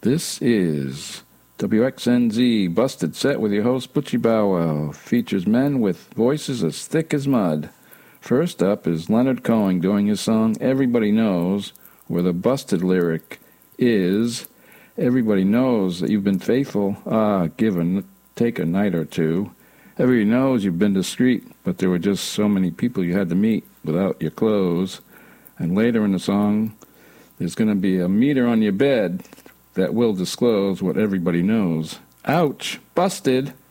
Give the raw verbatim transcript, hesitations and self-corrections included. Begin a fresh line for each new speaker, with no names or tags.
This is W X N Z Busted Set with your host Butchie Bow Wow. Features men with voices as thick as mud. First up is Leonard Cohen doing his song Everybody Knows, where the busted lyric is, everybody knows that you've been faithful, ah, give a, take a night or two. Everybody knows you've been discreet, but there were just so many people you had to meet without your clothes. And later in the song, there's going to be a meter on your bed that will disclose what everybody knows. Ouch! Busted!